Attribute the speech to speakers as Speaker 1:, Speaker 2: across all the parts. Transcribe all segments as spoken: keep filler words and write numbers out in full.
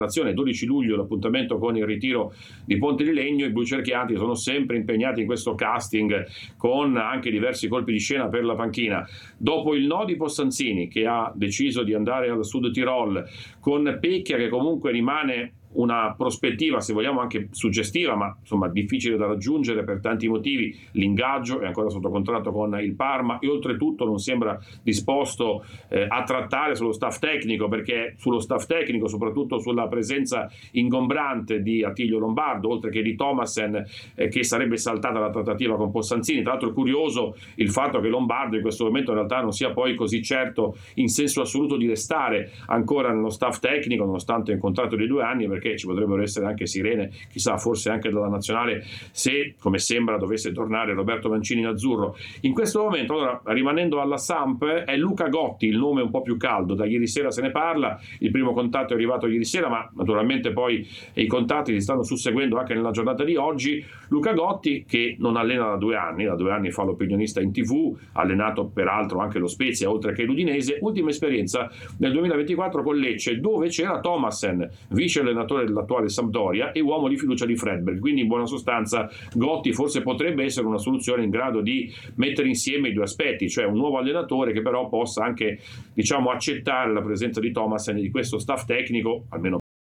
Speaker 1: dodici luglio l'appuntamento con il ritiro di Ponte di Legno. I blucerchiati sono sempre impegnati in questo casting con anche diversi colpi di scena per la panchina. Dopo il no di Possanzini, che ha deciso di andare al Sud Tirol, con Pecchia che comunque rimane una prospettiva, se vogliamo, anche suggestiva, ma insomma difficile da raggiungere per tanti motivi. L'ingaggio è ancora sotto contratto con il Parma e oltretutto non sembra disposto eh, a trattare sullo staff tecnico, perché sullo staff tecnico, soprattutto sulla presenza ingombrante di Attilio Lombardo, oltre che di Thomassen, eh, che sarebbe saltata la trattativa con Possanzini. Tra l'altro è curioso il fatto che Lombardo in questo momento in realtà non sia poi così certo in senso assoluto di restare ancora nello staff tecnico, nonostante un contratto di due anni, perché perché ci potrebbero essere anche sirene, chissà, forse anche dalla nazionale, se, come sembra, dovesse tornare Roberto Mancini in azzurro. In questo momento, allora, rimanendo alla Samp, è Luca Gotti il nome un po' più caldo. Da ieri sera se ne parla, il primo contatto è arrivato ieri sera, ma naturalmente poi i contatti si stanno susseguendo anche nella giornata di oggi. Luca Gotti, che non allena da due anni, da due anni fa l'opinionista in tivù, ha allenato peraltro anche lo Spezia oltre che l'Udinese, ultima esperienza nel duemilaventiquattro con Lecce, dove c'era Thomassen, vice allenatore dell'attuale Sampdoria e uomo di fiducia di Fredberg. Quindi in buona sostanza Gotti forse potrebbe essere una soluzione in grado di mettere insieme i due aspetti, cioè un nuovo allenatore che però possa anche, diciamo, accettare la presenza di Thomassen e di questo staff tecnico, almeno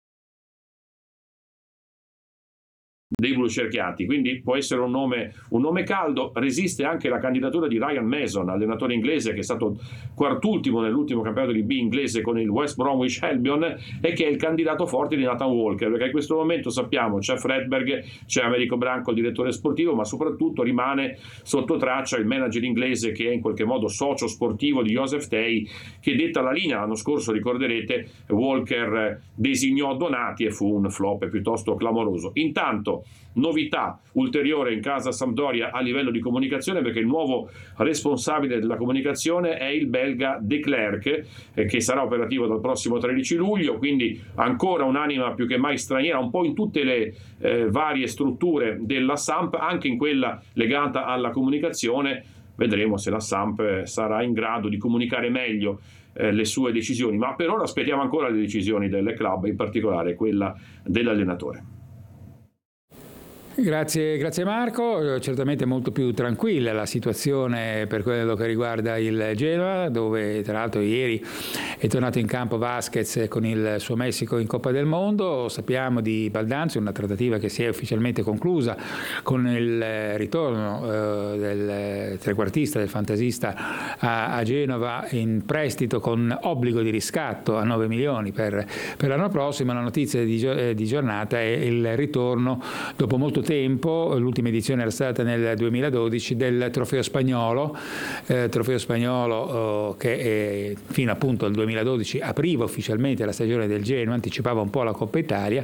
Speaker 1: dei blucerchiati. Quindi può essere un nome, un nome caldo. Resiste anche la candidatura di Ryan Mason, allenatore inglese che è stato quartultimo nell'ultimo campionato di B inglese con il West Bromwich Albion e che è il candidato forte di Nathan Walker, perché in questo momento sappiamo c'è Fredberg, c'è Americo Branco, il direttore sportivo, ma soprattutto rimane sotto traccia il manager inglese che è in qualche modo socio sportivo di Joseph Tay, che detta la linea. L'anno scorso, ricorderete, Walker designò Donati e fu un flop piuttosto clamoroso. Intanto novità ulteriore in casa Sampdoria a livello di comunicazione, perché il nuovo responsabile della comunicazione è il belga De Klerk, eh, che sarà operativo dal prossimo tredici luglio, quindi ancora un'anima più che mai straniera un po' in tutte le eh, varie strutture della Samp, anche in quella legata alla comunicazione. Vedremo se la Samp sarà in grado di comunicare meglio eh, le sue decisioni, ma per ora aspettiamo ancora le decisioni del club, in particolare quella dell'allenatore.
Speaker 2: Grazie, grazie Marco. Certamente molto più tranquilla la situazione per quello che riguarda il Genoa, dove tra l'altro ieri è tornato in campo Vasquez con il suo Messico in Coppa del Mondo. Sappiamo di Baldanzi, una trattativa che si è ufficialmente conclusa con il ritorno eh, del trequartista, del fantasista a, a Genova in prestito con obbligo di riscatto a nove milioni per, per l'anno prossimo. La notizia di, eh, di giornata è il ritorno dopo molto tempo, l'ultima edizione era stata nel duemiladodici, del trofeo spagnolo, eh, trofeo spagnolo eh, che eh, fino appunto al duemiladodici apriva ufficialmente la stagione del Genoa, anticipava un po' la Coppa Italia,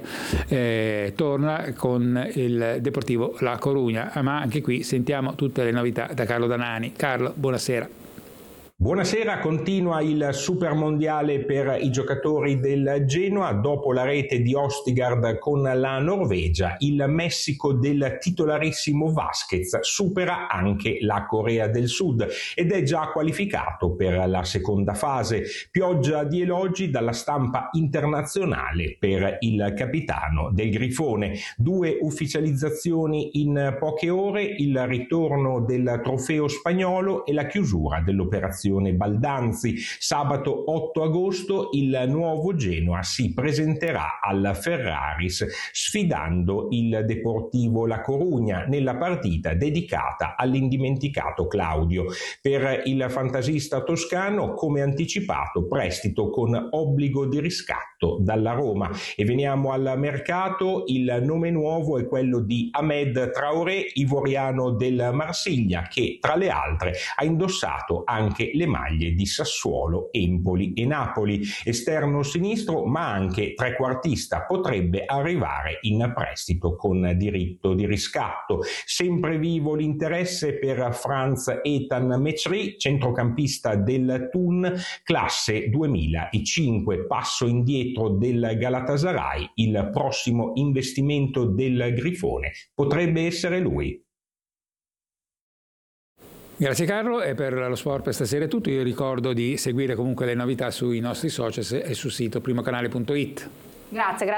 Speaker 2: eh, torna con il Deportivo La Corugna, ma anche qui sentiamo tutte le novità da Carlo Danani. Carlo, buonasera.
Speaker 3: Buonasera, continua il Supermondiale per i giocatori del Genoa. Dopo la rete di Østigard con la Norvegia, il Messico del titolarissimo Vasquez supera anche la Corea del Sud ed è già qualificato per la seconda fase. Pioggia di elogi dalla stampa internazionale per il capitano del Grifone. Due ufficializzazioni in poche ore, il ritorno del trofeo spagnolo e la chiusura dell'operazione Baldanzi. Sabato otto agosto il nuovo Genoa si presenterà al Ferraris sfidando il Deportivo La Corugna nella partita dedicata all'indimenticato Claudio. Per il fantasista toscano, come anticipato, prestito con obbligo di riscatto dalla Roma. E veniamo al mercato. Il nome nuovo è quello di Ahmed Traoré, ivoriano del Marsiglia, che tra le altre ha indossato anche le maglie di Sassuolo, Empoli e Napoli. Esterno sinistro ma anche trequartista, potrebbe arrivare in prestito con diritto di riscatto. Sempre vivo l'interesse per Franz Ethan Mechri, centrocampista del Thun, classe duemilacinque, passo indietro del Galatasaray. Il prossimo investimento del Grifone potrebbe essere lui.
Speaker 2: Grazie Carlo, e per lo sport per stasera è tutto. Io ricordo di seguire comunque le novità sui nostri social e sul sito primocanale punto it.
Speaker 4: Grazie, grazie.